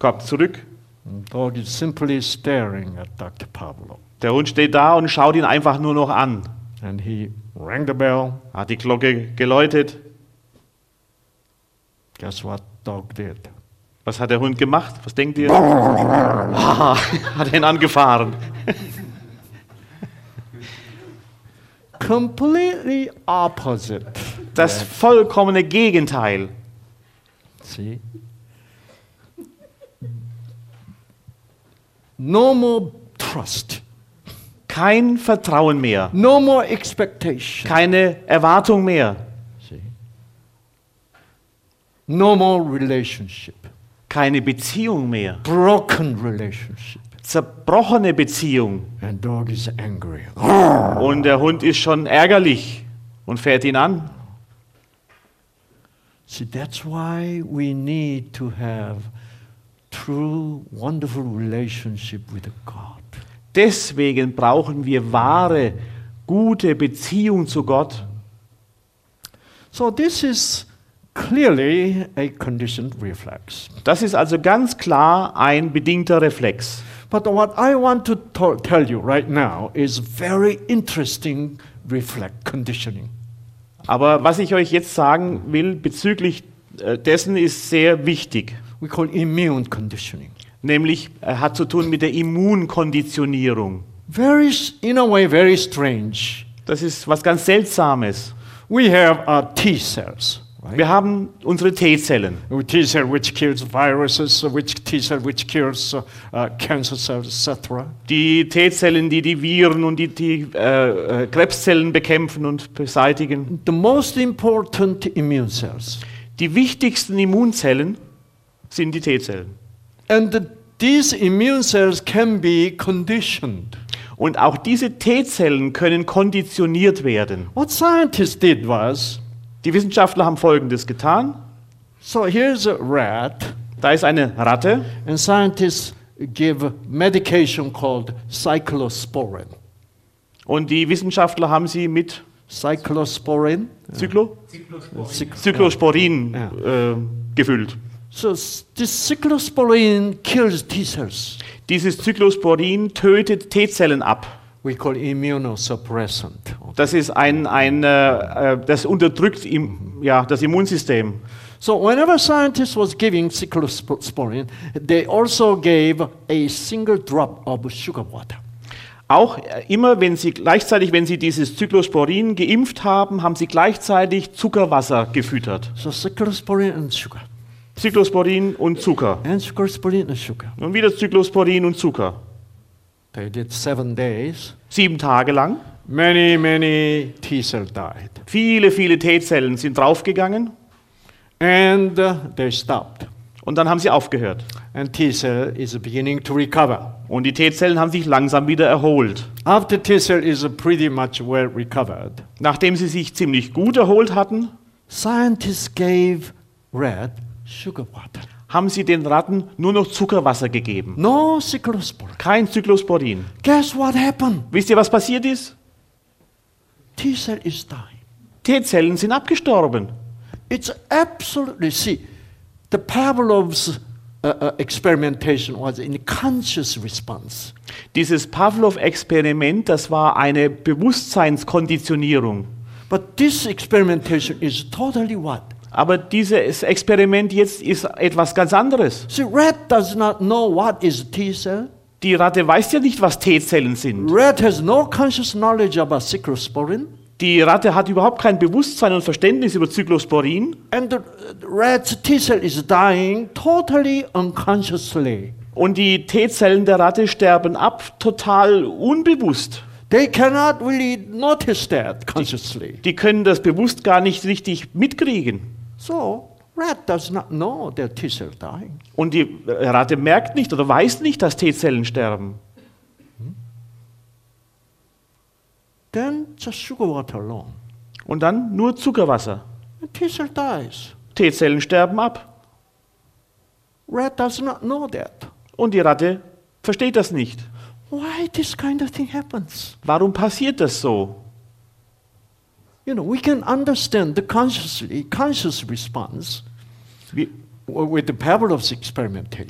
kommt zurück. The dog is simply staring at Dr. Pavlov. Der Hund steht da und schaut ihn einfach nur noch an. And he rang the bell. Hat die Glocke geläutet. Guess what dog did? Was hat der Hund gemacht? Was denkt ihr? Ah, hat ihn angefahren. Completely opposite. Das vollkommene Gegenteil. See? No more trust. Kein Vertrauen mehr. No more expectation. Keine Erwartung mehr. See? No more relationship. Keine Beziehung mehr. Broken relationship. Zerbrochene Beziehung. And dog is angry. Und der Hund ist schon ärgerlich und fährt ihn an. See, that's why we need to have true, wonderful relationship with God. Deswegen brauchen wir wahre, gute Beziehung zu Gott. So this is clearly a conditioned reflex. Das ist also ganz klar ein bedingter Reflex. But what I want to tell you right now is very interesting conditioning. Aber was ich euch jetzt sagen will bezüglich dessen ist sehr wichtig. We call immune conditioning. Nämlich hat zu tun mit der Immunkonditionierung. In a way, very strange. Das ist was ganz Seltsames. We have T-cells. Right? Wir haben unsere T-Zellen. T-cell which kills viruses, T-cell which kills cancer cells, etc. Die T-Zellen, die die Viren und die Krebszellen bekämpfen und beseitigen. The most important immune cells. Die wichtigsten Immunzellen sind die T-Zellen. And these immune cells can be conditioned. Und auch diese T-Zellen können konditioniert werden. What scientists did was, die Wissenschaftler haben Folgendes getan. So here's a rat. Da ist eine Ratte. And scientists give medication called cyclosporin. Und die Wissenschaftler haben sie mit Cyclosporin. Cyclosporin gefüllt. So this cyclosporin kills T-cells. Dieses Cyclosporin tötet T-Zellen ab. We call immunosuppressant. Das ist das unterdrückt das Immunsystem. So whenever scientists was giving cyclosporin, they also gave a single drop of sugar water. Auch immer, wenn sie dieses Cyclosporin geimpft haben, haben sie gleichzeitig Zuckerwasser gefüttert. So cyclosporin and sugar. Cyclosporin und Zucker. And cyclosporin and sugar. Und wieder Cyclosporin und Zucker. They did 7 days. 7 Tage lang. Many T-cells died. Viele T-Zellen sind draufgegangen. And they stopped. Und dann haben sie aufgehört. And T-cell is beginning to recover. Und die T-Zellen haben sich langsam wieder erholt. After T-cell is pretty much well recovered. Nachdem sie sich ziemlich gut erholt hatten, scientists gave rat sugar water. Haben sie den Ratten nur noch Zuckerwasser gegeben. No cyclosporin. Kein Cyclosporin. Guess what happened? Wisst ihr, was passiert ist? T-cell is dying. T-Zellen sind abgestorben. It's absolutely, see, the Pavlov's experimentation was in conscious response. Dieses Pavlov-Experiment, das war eine Bewusstseinskonditionierung. But this experimentation is totally what? Aber dieses Experiment jetzt ist etwas ganz anderes. See, rat does not know what is T-cell. Die Ratte weiß ja nicht, was T-Zellen sind. Rat has no conscious knowledge about cyclosporin. Die Ratte hat überhaupt kein Bewusstsein und Verständnis über Cyclosporin. And the rat's T-cell is dying totally unconsciously. Und die T-Zellen der Ratte sterben ab, total unbewusst. They cannot really notice that consciously. Die können das bewusst gar nicht richtig mitkriegen. So, rat does not know that T-cell dying. Und die Ratte merkt nicht oder weiß nicht, dass T-Zellen sterben. Then just sugar water alone. Und dann nur Zuckerwasser. T-cell dies. T-Zellen sterben ab. Rat does not know that. Und die Ratte versteht das nicht. Why this kind of thing happens? Warum passiert das so? You know, we can understand the conscious response with the Pavlov's experimentation.